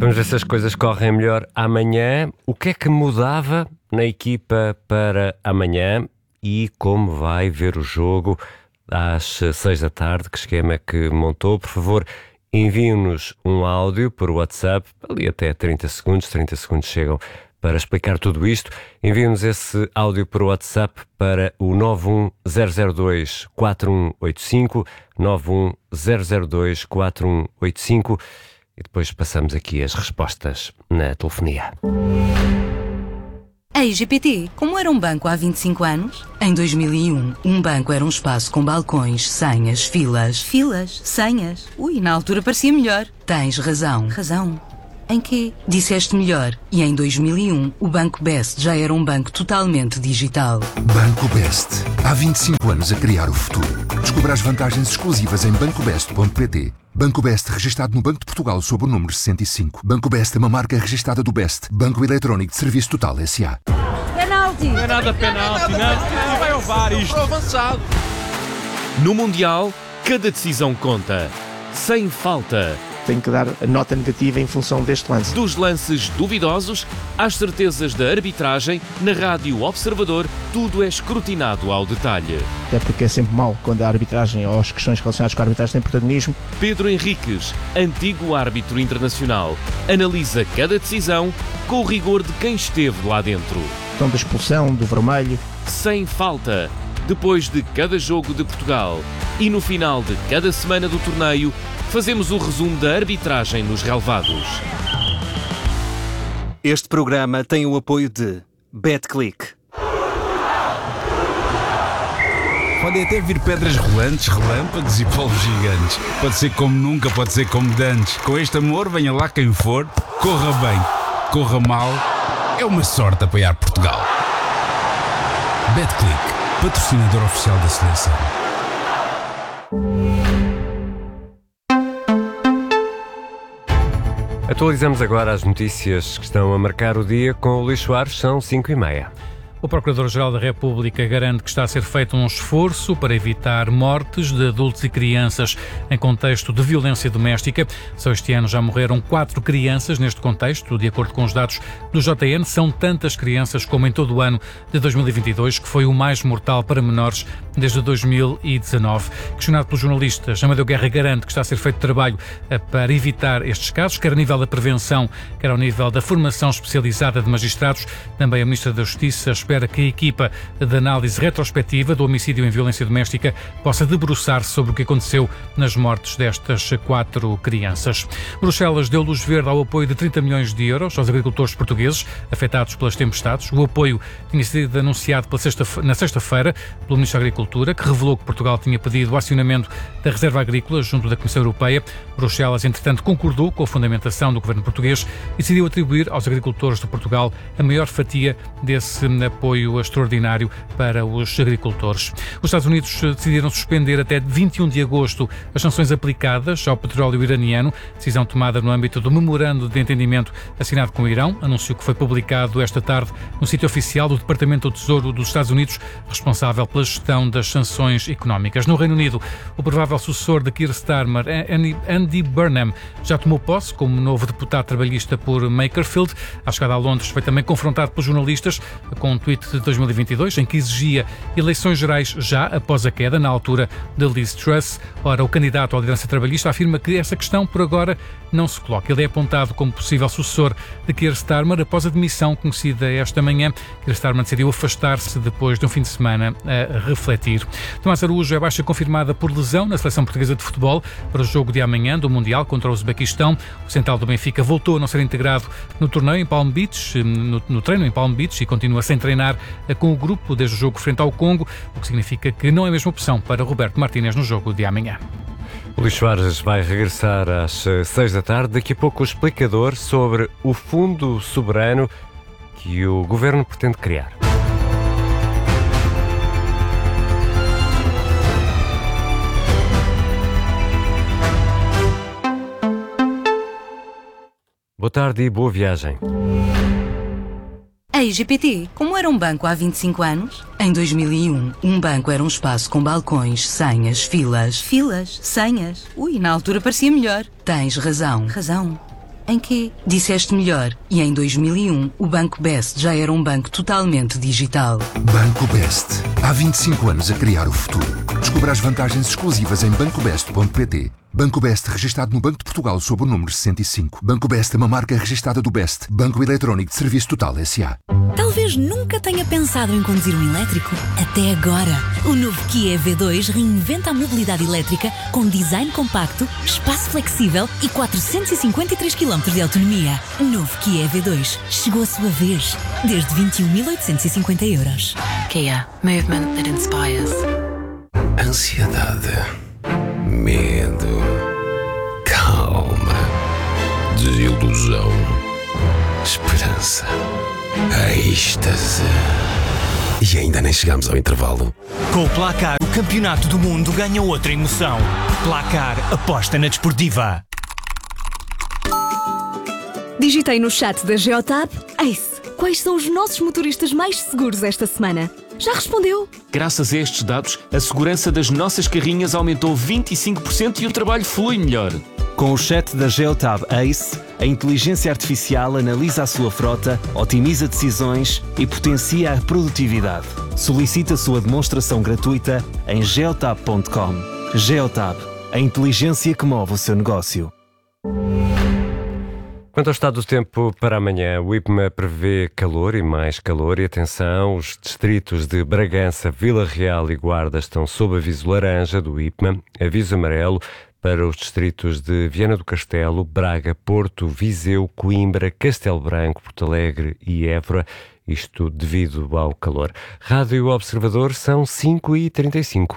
Vamos ver se as coisas correm melhor amanhã. O que é que mudava na equipa para amanhã e como vai ver o jogo às 6 da tarde? Que esquema é que montou? Por favor, enviem-nos um áudio por WhatsApp, ali até 30 segundos chegam para explicar tudo isto. Enviem-nos esse áudio por WhatsApp para o 910024185, 910024185 e depois passamos aqui as respostas na telefonia. Ei, GPT, como era um banco há 25 anos? Em 2001, um banco era um espaço com balcões, senhas, filas. Filas? Senhas? Ui, na altura parecia melhor. Tens razão. Razão? Em quê? Disseste melhor. E em 2001, o Banco Best já era um banco totalmente digital. Banco Best. Há 25 anos a criar o futuro. Descubra as vantagens exclusivas em bancobest.pt. Banco Best, registado no Banco de Portugal sob o número 65. Banco Best é uma marca registada do Best. Banco Eletrónico de Serviço Total S.A. Penalti! Não é nada penalti, não. Vai ao VAR isto. Avançado. No Mundial, cada decisão conta. Sem falta. Tenho que dar a nota negativa em função deste lance. Dos lances duvidosos às certezas da arbitragem, na Rádio Observador, tudo é escrutinado ao detalhe. Até porque é sempre mau quando a arbitragem ou as questões relacionadas com a arbitragem têm protagonismo. Pedro Henriques, antigo árbitro internacional, analisa cada decisão com o rigor de quem esteve lá dentro. Então da expulsão, do vermelho. Sem falta. Depois de cada jogo de Portugal e no final de cada semana do torneio, fazemos o resumo da arbitragem nos relevados. Este programa tem o apoio de BetClick. Podem até vir pedras rolantes, relâmpagos e polvos gigantes. Pode ser como nunca, pode ser como dantes. Com este amor, venha lá quem for, corra bem, corra mal. É uma sorte apoiar Portugal. BetClick, patrocinador oficial da seleção. Atualizamos agora as notícias que estão a marcar o dia com o Luís Soares, são 5h30. O Procurador-Geral da República garante que está a ser feito um esforço para evitar mortes de adultos e crianças em contexto de violência doméstica. Só este ano já morreram 4 crianças neste contexto. De acordo com os dados do JN, são tantas crianças como em todo o ano de 2022, que foi o mais mortal para menores desde 2019. Questionado pelos jornalistas, Amadeu Guerra garante que está a ser feito trabalho para evitar estes casos, quer a nível da prevenção, quer ao nível da formação especializada de magistrados. Também a Ministra da Justiça espera que a equipa de análise retrospectiva do homicídio em violência doméstica possa debruçar sobre o que aconteceu nas mortes destas 4 crianças. Bruxelas deu luz verde ao apoio de 30 milhões de euros aos agricultores portugueses afetados pelas tempestades. O apoio tinha sido anunciado na sexta-feira pelo Ministro da Agricultura, que revelou que Portugal tinha pedido o acionamento da Reserva Agrícola junto da Comissão Europeia. Bruxelas, entretanto, concordou com a fundamentação do governo português e decidiu atribuir aos agricultores de Portugal a maior fatia desse apoio extraordinário para os agricultores. Os Estados Unidos decidiram suspender até 21 de agosto as sanções aplicadas ao petróleo iraniano, decisão tomada no âmbito do memorando de entendimento assinado com o Irão, anúncio que foi publicado esta tarde no sítio oficial do Departamento do Tesouro dos Estados Unidos, responsável pela gestão das sanções económicas. No Reino Unido, o provável sucessor de Keir Starmer, Andy Burnham, já tomou posse como novo deputado trabalhista por Makerfield. À chegada a Londres foi também confrontado pelos jornalistas com um tweet de 2022 em que exigia eleições gerais já após a queda, na altura de Liz Truss. Ora, o candidato à liderança trabalhista afirma que essa questão por agora não se coloca. Ele é apontado como possível sucessor de Keir Starmer após a demissão conhecida esta manhã. Keir Starmer decidiu afastar-se depois de um fim de semana a refletir. Tomás Araújo é baixa confirmada por lesão na seleção portuguesa de futebol para o jogo de amanhã do Mundial contra o Uzbequistão. O central do Benfica voltou a não ser integrado no torneio em Palm Beach, no treino em Palm Beach, e continua sem treinar com o grupo desde o jogo frente ao Congo, o que significa que não é a mesma opção para Roberto Martínez no jogo de amanhã. O Luís Soares vai regressar às 6 da tarde. Daqui a pouco o explicador sobre o Fundo Soberano que o Governo pretende criar. Boa tarde e boa viagem. Ei, GPT, como era um banco há 25 anos? Em 2001, um banco era um espaço com balcões, senhas, filas. Filas? Senhas? Ui, na altura parecia melhor. Tens razão. Razão? Em quê? Disseste melhor. E em 2001, o Banco Best já era um banco totalmente digital. Banco Best. Há 25 anos a criar o futuro. Descubra as vantagens exclusivas em bancobest.pt. Banco Best, registado no Banco de Portugal sob o número 65. Banco Best é uma marca registada do Best. Banco Eletrónico de Serviço Total S.A. Talvez nunca tenha pensado em conduzir um elétrico. Até agora. O novo Kia EV2 reinventa a mobilidade elétrica com design compacto, espaço flexível e 453 km de autonomia. Novo Kia EV2. Chegou a sua vez. Desde 21.850 euros. Kia. Movement that inspires. Ansiedade. Medo. Calma. Desilusão. Esperança. Êxtase. E ainda nem chegamos ao intervalo. Com o Placar, o campeonato do mundo ganha outra emoção. Placar, aposta na desportiva. Digitei no chat da Geotab, Ace, quais são os nossos motoristas mais seguros esta semana? Já respondeu? Graças a estes dados, a segurança das nossas carrinhas aumentou 25% e o trabalho flui melhor. Com o chat da Geotab Ace, a inteligência artificial analisa a sua frota, otimiza decisões e potencia a produtividade. Solicite a sua demonstração gratuita em geotab.com. Geotab, a inteligência que move o seu negócio. Quanto ao estado do tempo para amanhã, o IPMA prevê calor e mais calor. E atenção, os distritos de Bragança, Vila Real e Guarda estão sob aviso laranja do IPMA, aviso amarelo para os distritos de Viana do Castelo, Braga, Porto, Viseu, Coimbra, Castelo Branco, Porto Alegre e Évora, isto devido ao calor. Rádio Observador, são 5h35.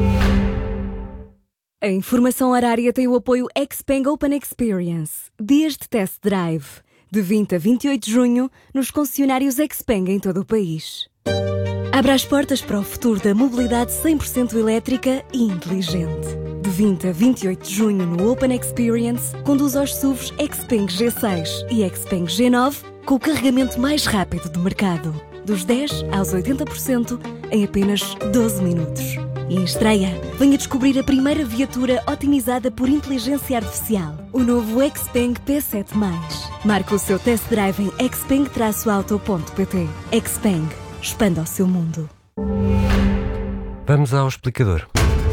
A informação horária tem o apoio Xpeng Open Experience. Dias de test drive. De 20 a 28 de junho, nos concessionários Xpeng em todo o país. Abra as portas para o futuro da mobilidade 100% elétrica e inteligente. De 20 a 28 de junho no Open Experience, conduz aos SUVs Xpeng G6 e Xpeng G9 com o carregamento mais rápido do mercado. Dos 10% aos 80% em apenas 12 minutos. E em estreia, venha descobrir a primeira viatura otimizada por inteligência artificial. O novo Xpeng P7+. Marque o seu test drive em xpeng-auto.pt. Xpeng. Expanda o seu mundo. Vamos ao explicador.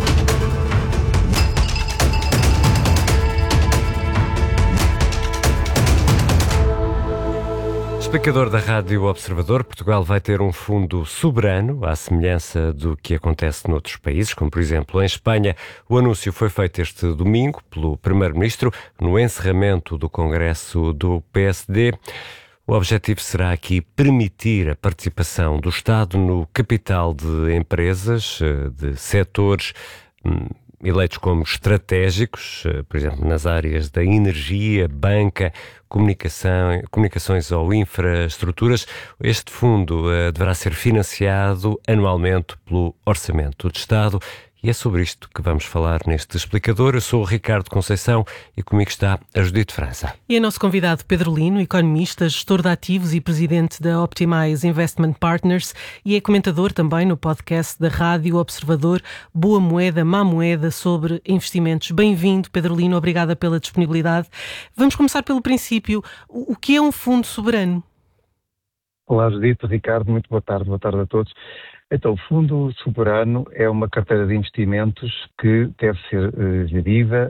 Explicador da Rádio Observador, Portugal vai ter um fundo soberano, à semelhança do que acontece noutros países, como por exemplo em Espanha. O anúncio foi feito este domingo pelo Primeiro-Ministro no encerramento do Congresso do PSD. O objetivo será aqui permitir a participação do Estado no capital de empresas, de setores eleitos como estratégicos, por exemplo, nas áreas da energia, banca, comunicações ou infraestruturas. Este fundo deverá ser financiado anualmente pelo Orçamento do Estado. E é sobre isto que vamos falar neste explicador. Eu sou o Ricardo Conceição e comigo está a Judite França. E é nosso convidado Pedro Lino, economista, gestor de ativos e presidente da Optimize Investment Partners, e é comentador também no podcast da Rádio Observador Boa Moeda, Má Moeda, sobre investimentos. Bem-vindo, Pedro Lino, obrigada pela disponibilidade. Vamos começar pelo princípio. O que é um fundo soberano? Olá, Judite, Ricardo, muito boa tarde a todos. Então, o Fundo Soberano é uma carteira de investimentos que deve ser gerida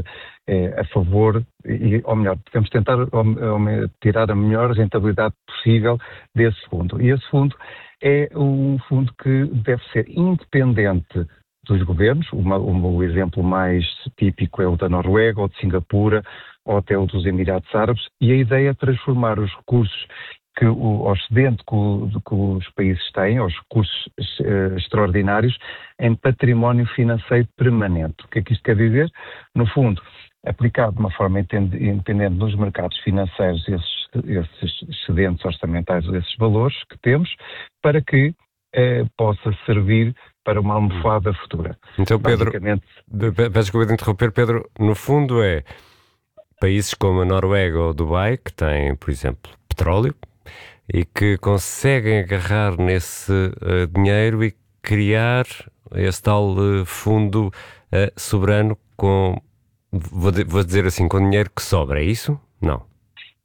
a favor, ou melhor, devemos tentar tirar a melhor rentabilidade possível desse fundo. E esse fundo é um fundo que deve ser independente dos governos. O exemplo mais típico é o da Noruega, ou de Singapura, ou até o dos Emirados Árabes, e a ideia é transformar os recursos que o excedente que os países têm, os recursos extraordinários, em património financeiro permanente. O que é que isto quer dizer? No fundo, aplicado de uma forma independente nos mercados financeiros esses excedentes orçamentais, esses valores que temos, para que possa servir para uma almofada futura. Então, Pedro, peço desculpa de interromper, Pedro, no fundo é países como a Noruega ou Dubai, que têm, por exemplo, petróleo, e que conseguem agarrar nesse dinheiro e criar esse tal fundo soberano com, vou dizer assim, com dinheiro que sobra, é isso? Não.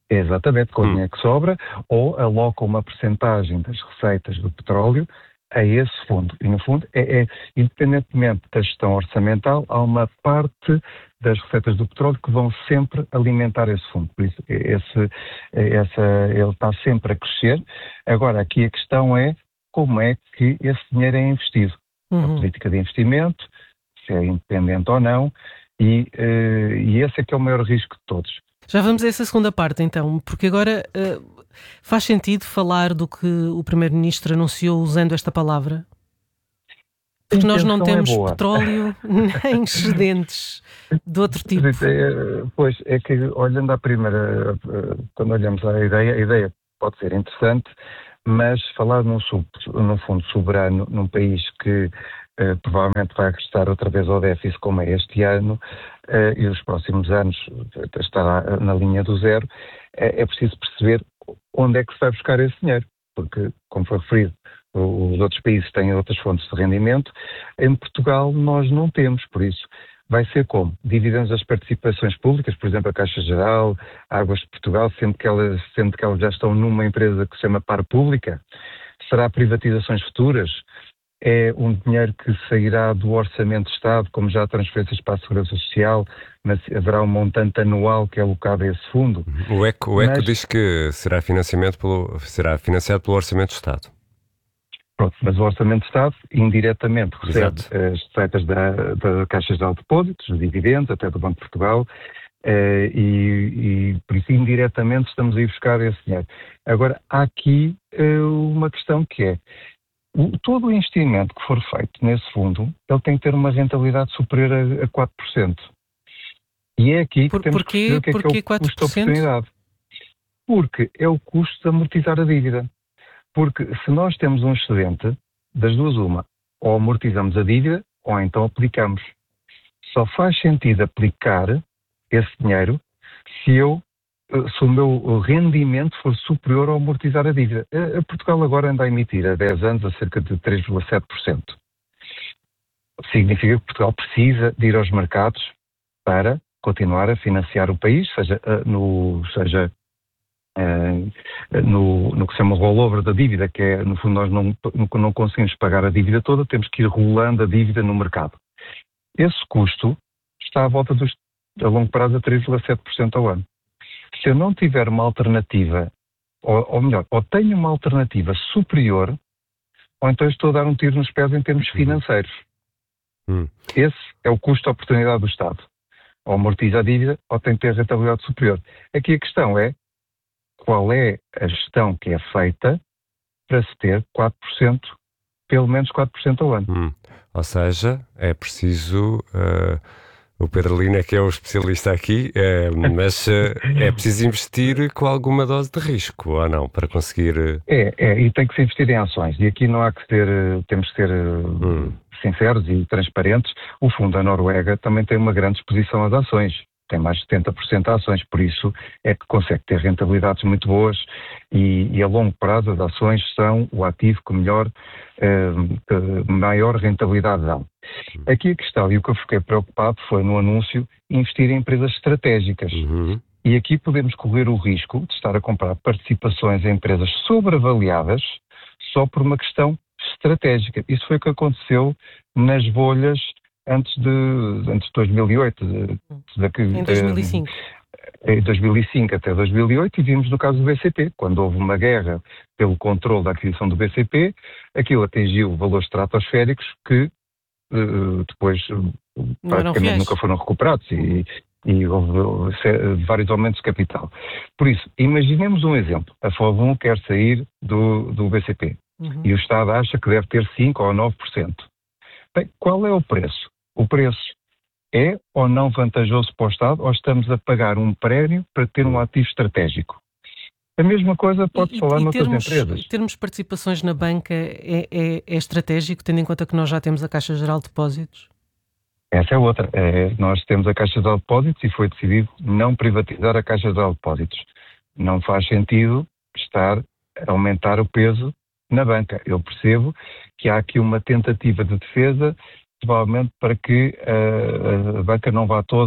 Exatamente, com o dinheiro que sobra, ou aloca uma percentagem das receitas do petróleo a esse fundo. E, no fundo, independentemente da gestão orçamental, há uma parte das receitas do petróleo que vão sempre alimentar esse fundo. Por isso, ele está sempre a crescer. Agora, aqui a questão é como é que esse dinheiro é investido. A política de investimento, se é independente ou não, e esse é que é o maior risco de todos. Já vamos a essa segunda parte, então, porque agora faz sentido falar do que o Primeiro-Ministro anunciou usando esta palavra? Porque nós não temos petróleo nem excedentes de outro tipo. Pois, é que olhando à primeira, quando olhamos a ideia pode ser interessante, mas falar num fundo soberano, num país que provavelmente vai regressar outra vez ao déficit como é este ano, e os próximos anos estará na linha do zero, é preciso perceber onde é que se vai buscar esse dinheiro, porque, como foi referido, os outros países têm outras fontes de rendimento, em Portugal nós não temos, por isso vai ser como? Dividendos das participações públicas, por exemplo, a Caixa Geral, Águas de Portugal, sendo que elas já estão numa empresa que se chama Par Pública. Será privatizações futuras? É um dinheiro que sairá do Orçamento de Estado, como já há transferências para a Segurança Social, mas haverá um montante anual que é alocado a esse fundo. O ECO diz que será financiado pelo Orçamento de Estado. Pronto, mas o Orçamento de Estado indiretamente recebe as receitas da Caixa Geral de Depósitos, os dividendos, até do Banco de Portugal, e por isso indiretamente estamos a ir buscar esse dinheiro. Agora, há aqui uma questão que é, todo o investimento que for feito nesse fundo, ele tem que ter uma rentabilidade superior a 4%. E é aqui que temos que perceber o que é o custo de oportunidade. Porque é o custo de amortizar a dívida. Porque se nós temos um excedente, das duas uma, ou amortizamos a dívida, ou então aplicamos. Só faz sentido aplicar esse dinheiro se o meu rendimento for superior ao amortizar a dívida. Portugal agora anda a emitir há 10 anos a cerca de 3,7%. Significa que Portugal precisa de ir aos mercados para continuar a financiar o país, seja no que se chama rollover da dívida, que é, no fundo, nós não conseguimos pagar a dívida toda, temos que ir rolando a dívida no mercado. Esse custo está à volta a longo prazo a 3,7% ao ano. Se eu não tiver uma alternativa, ou melhor, ou tenho uma alternativa superior, ou então estou a dar um tiro nos pés em termos financeiros. Esse é o custo de oportunidade do Estado. Ou amortiza a dívida, ou tem que ter rentabilidade superior. Aqui a questão é, qual é a gestão que é feita para se ter 4%, pelo menos 4% ao ano. Ou seja, é preciso... O Pedro Lino é que é o especialista aqui, mas é preciso investir com alguma dose de risco, ou não, para conseguir... E tem que se investir em ações. E aqui não há que temos que ser sinceros e transparentes. O Fundo da Noruega também tem uma grande exposição às ações. Tem mais de 70% de ações, por isso é que consegue ter rentabilidades muito boas e a longo prazo as ações são o ativo que maior rentabilidade dão. Aqui a questão, e o que eu fiquei preocupado foi no anúncio, investir em empresas estratégicas. E aqui podemos correr o risco de estar a comprar participações em empresas sobreavaliadas só por uma questão estratégica. Isso foi o que aconteceu nas bolhas antes de 2008. Em 2005. Em 2005 até 2008, e vimos no caso do BCP, quando houve uma guerra pelo controle da aquisição do BCP, aquilo atingiu valores estratosféricos que depois praticamente nunca foram recuperados e houve vários aumentos de capital. Por isso, imaginemos um exemplo. A FOV1 quer sair do BCP e o Estado acha que deve ter 5% ou 9%. Bem, qual é o preço? O preço é ou não vantajoso para o Estado, ou estamos a pagar um prémio para ter um ativo estratégico? A mesma coisa pode falar noutras empresas. Termos participações na banca é estratégico, tendo em conta que nós já temos a Caixa Geral de Depósitos? Essa é outra. Nós temos a Caixa Geral de Depósitos e foi decidido não privatizar a Caixa Geral de Depósitos. Não faz sentido estar a aumentar o peso na banca. Eu percebo que há aqui uma tentativa de defesa, provavelmente para que a banca não vá toda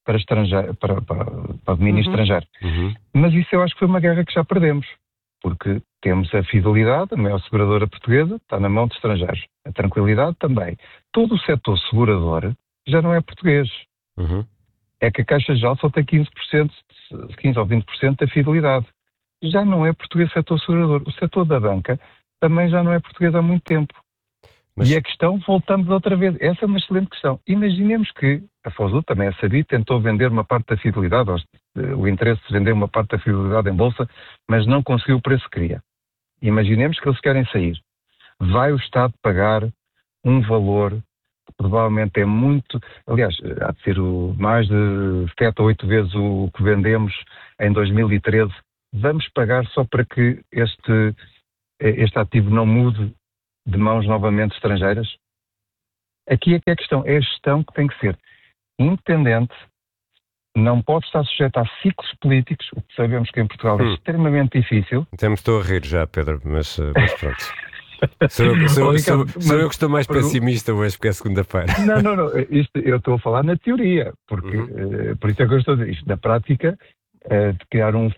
para o domínio estrangeiro. Mas isso eu acho que foi uma guerra que já perdemos, porque temos a fidelidade, a maior seguradora portuguesa, está na mão de estrangeiros. A tranquilidade também. Todo o setor segurador já não é português. É que a Caixa Geral só tem 15% ou 20% da fidelidade. Já não é português o setor segurador. O setor da banca também já não é português há muito tempo. E a questão, voltamos outra vez. Essa é uma excelente questão. Imaginemos que a FOSU, também é sabido, tentou vender uma parte da fidelidade, o interesse de vender uma parte da fidelidade em bolsa, mas não conseguiu o preço que queria. Imaginemos que eles querem sair. Vai o Estado pagar um valor que provavelmente é muito... Aliás, há de ser mais de 7 ou 8 vezes o que vendemos em 2013. Vamos pagar só para que este ativo não mude de mãos novamente estrangeiras? Aqui é que é a questão. É a gestão que tem que ser independente, não pode estar sujeita a ciclos políticos, o que sabemos que em Portugal é extremamente difícil. Até me estou a rir já, Pedro, mas pronto. Sou eu que estou mais pessimista hoje, porque é segunda-feira. Não. Eu estou a falar na teoria, porque por isso é que eu estou a dizer isto. Na prática, de criar um